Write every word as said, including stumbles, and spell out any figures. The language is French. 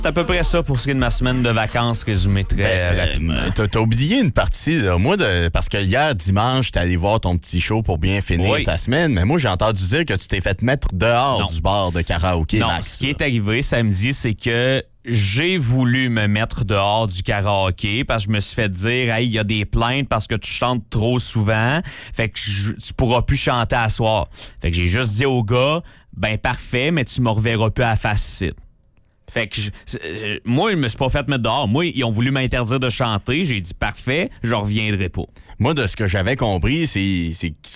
C'est à peu près ça pour ce qui est de ma semaine de vacances résumée très Ben, rapidement. euh, t'as, t'as oublié une partie, là. Moi, de, parce que hier, dimanche, t'es allé voir ton petit show pour bien finir Oui. ta semaine, mais moi, j'ai entendu dire que tu t'es fait mettre dehors Non. du bar de karaoké, Non, Max. ce qui est arrivé samedi, c'est que j'ai voulu me mettre dehors du karaoké parce que je me suis fait dire, hey, il y a des plaintes parce que tu chantes trop souvent, fait que je, tu pourras plus chanter à soir. Fait que j'ai juste dit au gars, ben parfait, mais tu me reverras plus à la face ici. Fait que je, euh, moi, je me suis pas fait mettre dehors. Moi, ils ont voulu m'interdire de chanter. J'ai dit parfait, je reviendrai pas. Moi, de ce que j'avais compris, c'est, c'est